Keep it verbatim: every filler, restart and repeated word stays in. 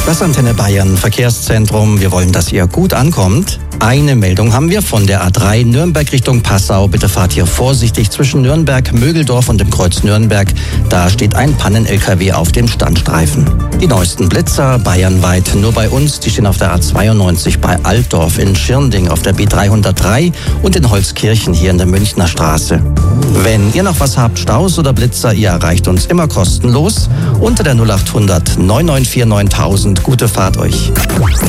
Das Antenne Bayern Verkehrszentrum. Wir wollen, dass ihr gut ankommt. Eine Meldung haben wir von der A drei Nürnberg Richtung Passau. Bitte fahrt hier vorsichtig zwischen Nürnberg, Mögeldorf und dem Kreuz Nürnberg. Da steht ein Pannen-L K W auf dem Standstreifen. Die neuesten Blitzer bayernweit nur bei uns. Die stehen auf der A zweiundneunzig bei Altdorf, in Schirnding auf der B dreihundertdrei und in Holzkirchen hier in der Münchner Straße. Wenn ihr noch was habt, Staus oder Blitzer, ihr erreicht uns immer kostenlos unter der null acht hundert neun neun vier neuntausend. Gute Fahrt euch.